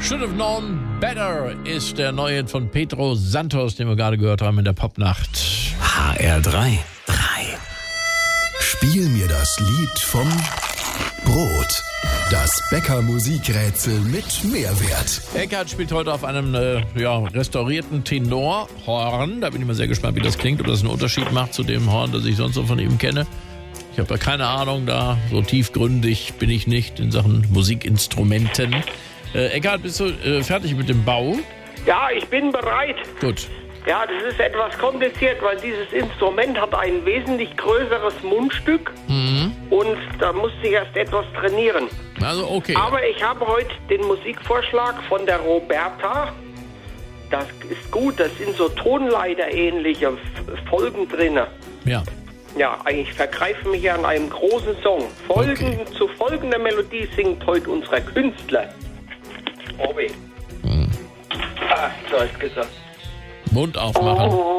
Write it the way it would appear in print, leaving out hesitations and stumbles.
Should Have Known Better ist der neue Hit von Pedro Santos, den wir gerade gehört haben in der Popnacht. HR3. Spiel mir das Lied vom Brot. Das Bäcker-Musikrätsel mit Mehrwert. Eckhardt spielt heute auf einem restaurierten Tenorhorn. Da bin ich mal sehr gespannt, wie das klingt, ob das einen Unterschied macht zu dem Horn, das ich sonst so von ihm kenne. Ich habe da keine Ahnung, da so tiefgründig bin ich nicht in Sachen Musikinstrumenten. Eckhardt, bist du fertig mit dem Bau? Ja, ich bin bereit. Gut. Ja, das ist etwas kompliziert, weil dieses Instrument hat ein wesentlich größeres Mundstück und da musste ich erst etwas trainieren. Also okay. Aber ich habe heute den Musikvorschlag von der Roberta. Das ist gut, das sind so Tonleiter-ähnliche Folgen drin. Ja. Ja, ich vergreife mich an einem großen Song. Zu folgender Melodie singt heute unser Künstler. Obi. So ist gesagt. Mund aufmachen.